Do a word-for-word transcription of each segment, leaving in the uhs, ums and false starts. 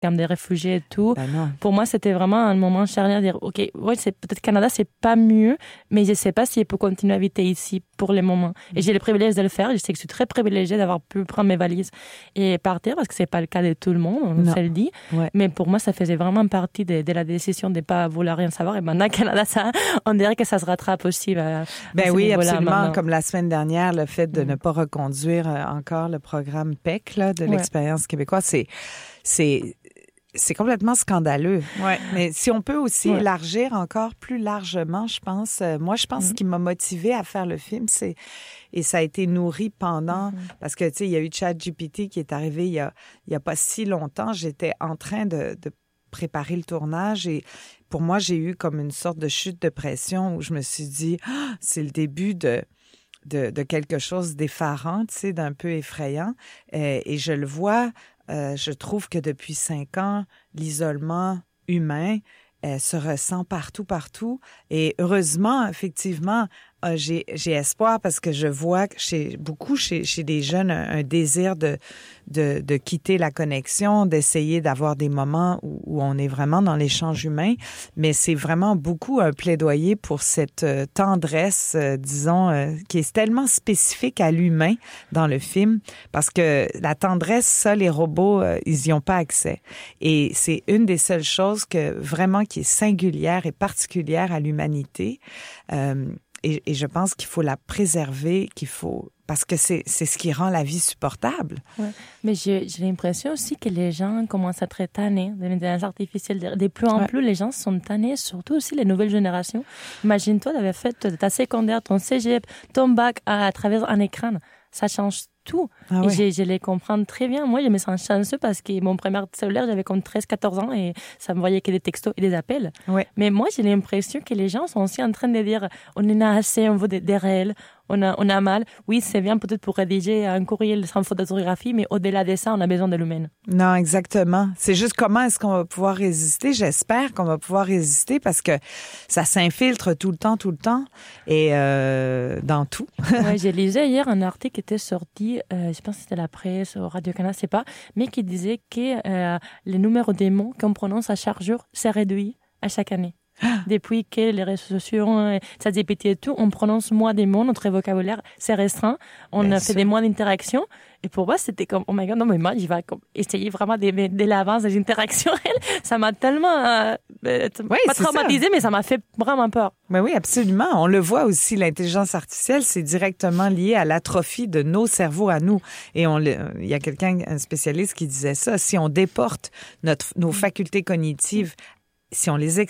camps des réfugiés et tout. Ben non. Pour moi, c'était vraiment un moment charnière de dire, OK, ouais, c'est, peut-être Canada, c'est pas mieux, mais je sais pas si je peux continuer à habiter ici pour le moment. Et j'ai le privilège de le faire. Je sais que je suis très privilégiée d'avoir pu prendre mes valises et partir parce que c'est pas le cas de tout le monde, on non. se le dit. Ouais. Mais pour moi, ça faisait vraiment partie de, de la décision de pas vouloir rien savoir. Et maintenant, Canada, ça, on dirait que ça se rattrape aussi. À, ben à oui, absolument. maintenant. Comme la semaine dernière, le fait de mm. ne pas reconduire encore le programme P E C, là, de ouais. l'expérience québécoise, c'est, c'est, c'est complètement scandaleux. Ouais. Mais si on peut aussi ouais. élargir encore plus largement, je pense, euh, moi, je pense mm. ce qui m'a motivée à faire le film, c'est, et ça a été nourri pendant, mm. parce que, tu sais, il y a eu ChatGPT qui est arrivé il y a, il y a pas si longtemps. J'étais en train de, de préparer le tournage et pour moi, j'ai eu comme une sorte de chute de pression où je me suis dit, ah, c'est le début de, de, de quelque chose d'effarant, tu sais, d'un peu effrayant. Et, et je le vois, euh, je trouve que depuis cinq ans, l'isolement humain euh, se ressent partout, partout. Et heureusement, effectivement, euh, j'ai, j'ai espoir parce que je vois que chez beaucoup, chez, chez des jeunes, un, un désir de, de, de quitter la connexion, d'essayer d'avoir des moments où, où on est vraiment dans l'échange humain. Mais c'est vraiment beaucoup un plaidoyer pour cette euh, tendresse, euh, disons, euh, qui est tellement spécifique à l'humain dans le film. Parce que la tendresse, ça, les robots, euh, ils y ont pas accès. Et c'est une des seules choses que vraiment qui est singulière et particulière à l'humanité. Euh, Et, et je pense qu'il faut la préserver, qu'il faut parce que c'est c'est ce qui rend la vie supportable. Ouais. Mais j'ai, j'ai l'impression aussi que les gens commencent à être tannés de l'intelligence artificielle. De plus en ouais. plus, les gens sont tannés, surtout aussi les nouvelles générations. Imagine-toi, tu avais fait ta secondaire, ton cégep, ton bac à, à travers un écran. Ça change tout. Ah ouais. Et je, je les comprends très bien. Moi, je me sens chanceux parce que mon premier cellulaire, j'avais comme treize quatorze ans et ça me voyait que des textos et des appels. Ouais. Mais moi, j'ai l'impression que les gens sont aussi en train de dire on en a assez, on veut des, des réels, on a, on a mal. Oui, c'est bien peut-être pour rédiger un courriel sans faute d'orthographe, mais au-delà de ça, on a besoin de l'humain. Non, exactement. C'est juste comment est-ce qu'on va pouvoir résister. J'espère qu'on va pouvoir résister parce que ça s'infiltre tout le temps, tout le temps et euh, dans tout. Ouais, j'ai lu hier un article qui était sorti, euh, je pense que c'était la presse, au Radio-Canada, je sais pas, mais qui disait que euh, le numéro des mots qu'on prononce à chaque jour s'est réduit à chaque année. Depuis que les réseaux sociaux, ça GPT et tout, on prononce moins des mots, notre vocabulaire s'est restreint, on Bien a fait sûr. Des mois d'interactions. Et pour moi, c'était comme, oh my god, non, mais moi, je vais essayer vraiment de, de l'avance des interactions. Ça m'a tellement, euh, oui, pas traumatisé, mais ça m'a fait vraiment peur. Mais oui, absolument. On le voit aussi, l'intelligence artificielle, c'est directement lié à l'atrophie de nos cerveaux à nous. Et on le, il y a quelqu'un, un spécialiste qui disait ça. Si on déporte notre, nos facultés cognitives, si on les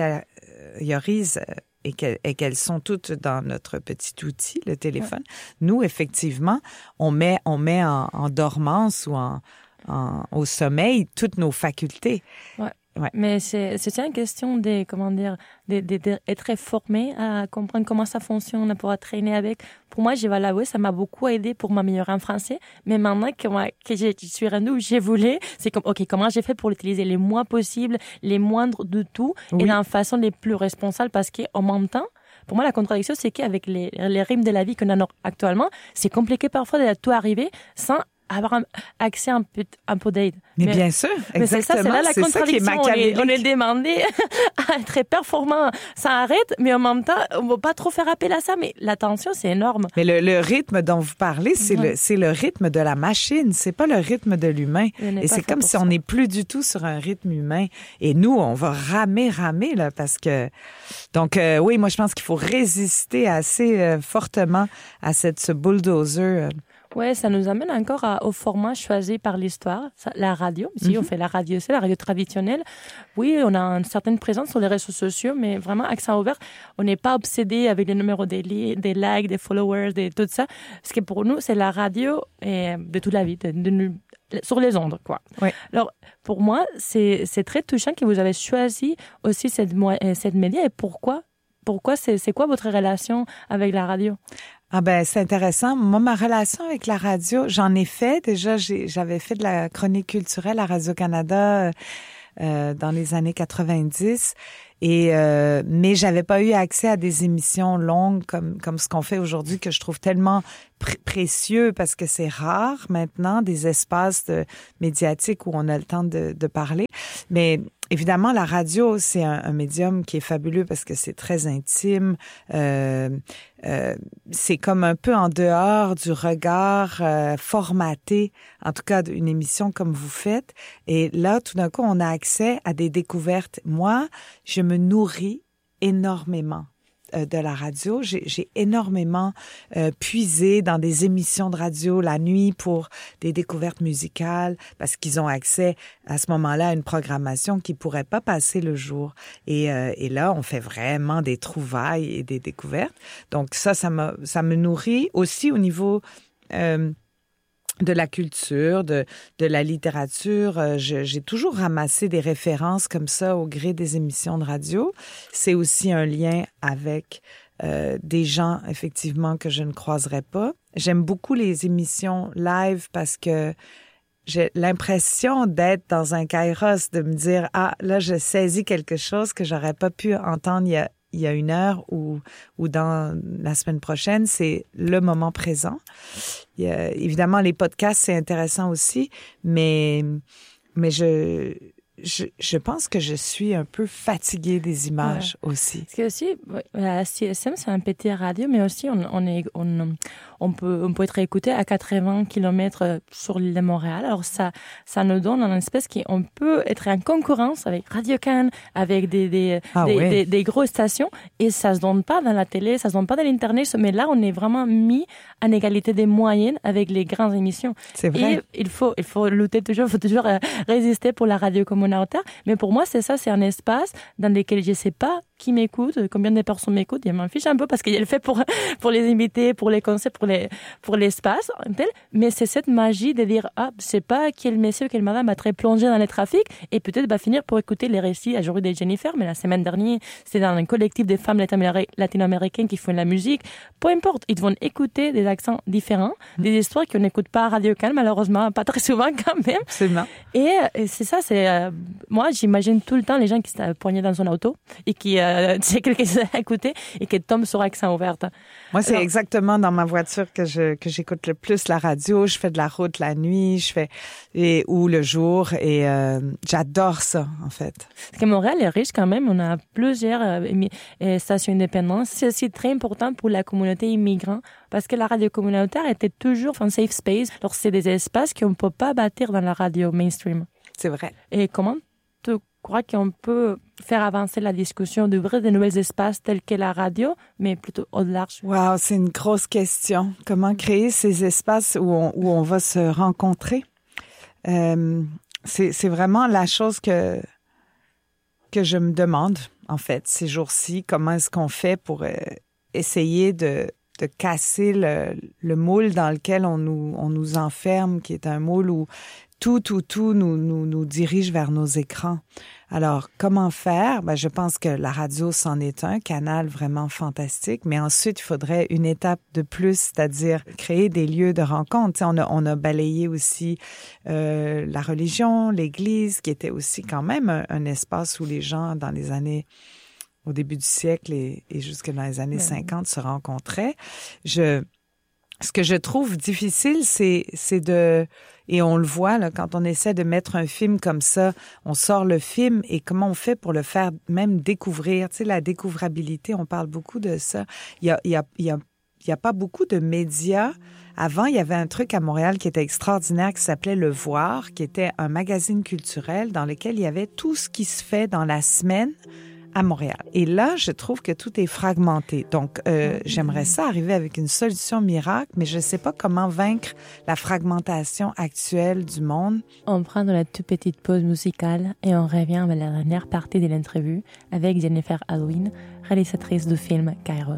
extériorise et qu'elles, et qu'elles sont toutes dans notre petit outil, le téléphone, ouais. nous, effectivement, on met, on met en, en dormance ou en, en, au sommeil toutes nos facultés. Ouais. Ouais. Mais c'est, c'est une question de, comment dire, de, de, de être formé à comprendre comment ça fonctionne, pour traîner avec. Pour moi, je vais l'avouer, ça m'a beaucoup aidé pour m'améliorer en français. Mais maintenant que, moi, que je, je suis rendue où j'ai voulu, c'est comme, OK, comment j'ai fait pour l'utiliser les moins possibles, les moindres de tout, oui. et dans la façon les plus responsables parce qu'en même temps, pour moi, la contradiction, c'est qu'avec les, les rythmes de la vie qu'on a actuellement, c'est compliqué parfois de tout arriver sans avoir un accès un peu, un peu d'aide. Mais, mais bien sûr, exactement. Mais c'est ça, c'est là la c'est contradiction. On est, on est demandé à être performant, ça arrête, mais en même temps, on ne va pas trop faire appel à ça, mais la tension, c'est énorme. Mais le, le rythme dont vous parlez, c'est, ouais. le, c'est le rythme de la machine, c'est pas le rythme de l'humain. Et c'est comme si ça. On n'est plus du tout sur un rythme humain. Et nous, on va ramer, ramer, là, parce que... Donc, euh, oui, moi, je pense qu'il faut résister assez euh, fortement à cette, ce bulldozer... Euh, Ouais, ça nous amène encore à, au format choisi par l'histoire, ça, la radio. Si mm-hmm. on fait la radio, c'est la radio traditionnelle. Oui, on a une certaine présence sur les réseaux sociaux, mais vraiment accent ouvert. On n'est pas obsédé avec les numéros des, li- des likes, des followers, de tout ça. Parce que pour nous, c'est la radio et de toute la vie, de, de, de, sur les ondes, quoi. Oui. Alors, pour moi, c'est, c'est très touchant que vous avez choisi aussi cette, cette média. Et pourquoi? Pourquoi? C'est, c'est quoi votre relation avec la radio? Ah ben c'est intéressant. Moi, ma relation avec la radio, j'en ai fait. Déjà, j'ai, j'avais fait de la chronique culturelle à Radio-Canada euh, dans les années quatre-vingt-dix. Et euh, mais j'avais pas eu accès à des émissions longues comme comme ce qu'on fait aujourd'hui, que je trouve tellement pr- précieux parce que c'est rare maintenant, des espaces de, médiatiques où on a le temps de, de parler. Mais évidemment, la radio, c'est un, un médium qui est fabuleux parce que c'est très intime. Euh, euh, c'est comme un peu en dehors du regard euh, formaté, en tout cas d'une émission comme vous faites. Et là, tout d'un coup, on a accès à des découvertes. Moi, je me nourris énormément euh, de la radio. J'ai, j'ai énormément euh, puisé dans des émissions de radio la nuit pour des découvertes musicales parce qu'ils ont accès à ce moment-là à une programmation qui pourrait pas passer le jour. Et, euh, et là, on fait vraiment des trouvailles et des découvertes. Donc ça, ça me, ça me nourrit aussi au niveau euh, de la culture, de, de la littérature. Euh, je, j'ai toujours ramassé des références comme ça au gré des émissions de radio. C'est aussi un lien avec euh, des gens, effectivement, que je ne croiserais pas. J'aime beaucoup les émissions live parce que j'ai l'impression d'être dans un kairos, de me dire, ah, là, je saisis quelque chose que j'aurais pas pu entendre il y a il y a une heure ou, ou dans la semaine prochaine, c'est le moment présent. Il y a, évidemment, les podcasts, c'est intéressant aussi, mais, mais je, je, je pense que je suis un peu fatiguée des images ouais. aussi. Parce que aussi, la C S M, c'est un petit radio, mais aussi, on, on est, on, on peut, on peut être écouté à quatre-vingts kilomètres sur l'île de Montréal. Alors, ça, ça nous donne une espèce qui, on peut être en concurrence avec Radio-Can, avec des, des, ah, des, ouais. des, des grosses stations. Et ça se donne pas dans la télé, ça se donne pas dans l'Internet. Mais là, on est vraiment mis en égalité des moyennes avec les grandes émissions. C'est vrai. Et il faut, il faut lutter toujours, il faut toujours euh, résister pour la radio communautaire. Mais pour moi, c'est ça, c'est un espace dans lequel je sais pas qui m'écoute, combien de personnes m'écoutent, je m'en fiche un peu parce qu'il est fait pour, pour les invités, pour les concepts, pour les, pour l'espace, tel. Mais c'est cette magie de dire, ah, je sais pas quel monsieur, quelle madame a très plongé dans le trafic et peut-être va finir pour écouter les récits à jour de Jennifer, mais la semaine dernière, c'était dans un collectif de femmes latino-américaines qui font de la musique. Peu importe, ils vont écouter des accents différents, des histoires qu'on n'écoute pas à Radio-Can, malheureusement, pas très souvent quand même. C'est bien. Et, et c'est ça, c'est, euh, moi, j'imagine tout le temps les gens qui sont poignés dans son auto et qui, euh, tu sais, quelqu'un qui a écouté et qui tombe sur accent ouvert. Moi, c'est Alors, exactement dans ma voiture que je que j'écoute le plus la radio. Je fais de la route la nuit, je fais et ou le jour et euh, j'adore ça en fait. Parce que Montréal est riche quand même. On a plusieurs euh, stations indépendantes. C'est aussi très important pour la communauté immigrante parce que la radio communautaire était toujours un safe space. Alors c'est des espaces qu'on ne peut pas bâtir dans la radio mainstream. C'est vrai. Et comment tu crois qu'on peut faire avancer la discussion d'ouvrir de nouveaux espaces tels que la radio, mais plutôt au-delà? Wow, c'est une grosse question. Comment créer ces espaces où on, où on va se rencontrer? Euh, c'est, c'est vraiment la chose que, que je me demande, en fait, ces jours-ci. Comment est-ce qu'on fait pour euh, essayer de, de casser le, le moule dans lequel on nous, on nous enferme, qui est un moule où tout, tout, tout nous, nous, nous dirige vers nos écrans. Alors, comment faire? Ben, je pense que la radio, c'en est un canal vraiment fantastique, mais ensuite, il faudrait une étape de plus, c'est-à-dire créer des lieux de rencontre. Tu sais, on a, on a balayé aussi euh, la religion, l'Église, qui était aussi quand même un, un espace où les gens, dans les années, au début du siècle et, et jusque dans les années mmh. cinquante, se rencontraient. Je... Ce que je trouve difficile, c'est, c'est de, et on le voit là, quand on essaie de mettre un film comme ça, on sort le film et comment on fait pour le faire même découvrir, tu sais, la découvrabilité, on parle beaucoup de ça. Il y a, il y a, il y a, il y a pas beaucoup de médias. Avant, il y avait un truc à Montréal qui était extraordinaire qui s'appelait Le Voir, qui était un magazine culturel dans lequel il y avait tout ce qui se fait dans la semaine à Montréal. Et là, je trouve que tout est fragmenté. Donc, euh, j'aimerais ça arriver avec une solution miracle, mais je ne sais pas comment vaincre la fragmentation actuelle du monde. On prend de la toute petite pause musicale et on revient à la dernière partie de l'interview avec Jennifer Alwyn, réalisatrice du film Kairos.